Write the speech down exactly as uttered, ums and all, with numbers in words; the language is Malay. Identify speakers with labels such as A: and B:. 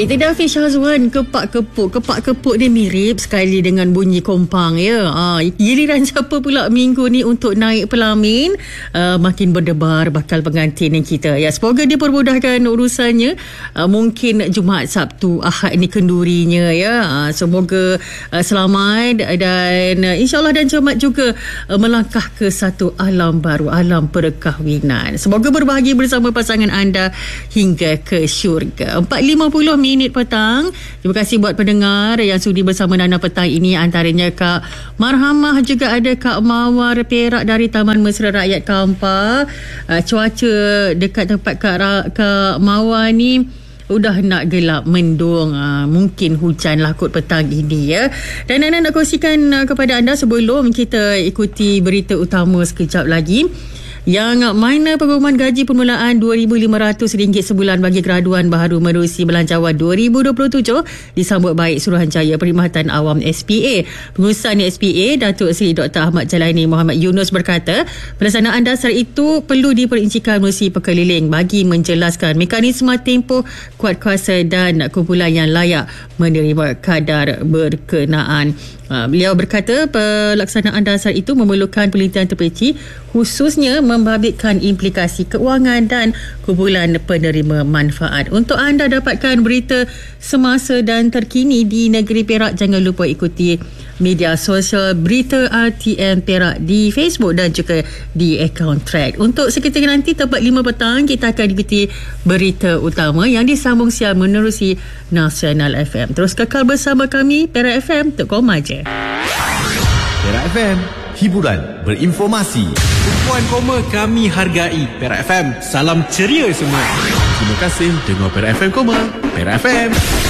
A: Okey, itu dah Fish Hazwan. Kepak kepuk. Kepak kepuk dia mirip sekali dengan bunyi kompang ya. Ha, giliran siapa pula minggu ni untuk naik pelamin, uh, makin berdebar bakal pengantin kita. Ya, semoga dia permudahkan urusannya. Uh, mungkin Jumaat, Sabtu, Ahad ni kendurinya ya. Uh, semoga uh, selamat dan uh, insyaAllah dan cermat juga uh, melangkah ke satu alam baru, alam perkahwinan. Semoga berbahagia bersama pasangan anda hingga ke syurga. empat lima puluh minit petang. Terima kasih buat pendengar yang sudi bersama Nana petang ini. Antaranya Kak Marhamah, juga ada Kak Mawar Perak dari Taman Mesra Rakyat Kampar. Uh, cuaca dekat tempat Kak, Ra- Kak Mawar ni udah nak gelap mendung, uh, mungkin hujan lah kot petang ini ya. Dan Nana nak kongsikan uh, kepada anda sebelum kita ikuti berita utama sekejap lagi, yang mana pengumuman gaji permulaan dua ribu lima ratus ringgit sebulan bagi graduan baharu menerusi Belanjawan dua ribu dua puluh tujuh disambut baik Suruhanjaya Perkhidmatan Awam S P A. Pengurusan S P A Datuk Seri Doktor Ahmad Jalani Muhammad Yunus berkata, pelaksanaan dasar itu perlu diperincikan melalui perkeliling bagi menjelaskan mekanisme tempoh, kuat kuasa dan kumpulan yang layak menerima kadar berkenaan. Uh, beliau berkata pelaksanaan dasar itu memerlukan penelitian terperinci, khususnya membabitkan implikasi keuangan dan kumpulan penerima manfaat. Untuk anda dapatkan berita semasa dan terkini di negeri Perak, jangan lupa ikuti media sosial Berita R T M Perak di Facebook dan juga di akaun Thread. Untuk seketika nanti tepat lima petang kita akan ikuti berita utama yang disambung siang menerusi Nasional F M. Terus kekal bersama kami Perak F M, tok koma je.
B: Perak F M, hiburan berinformasi.
C: Puan koma kami hargai. Perak F M, salam ceria semua.
B: Terima kasih dengar Perak F M, Perak F M.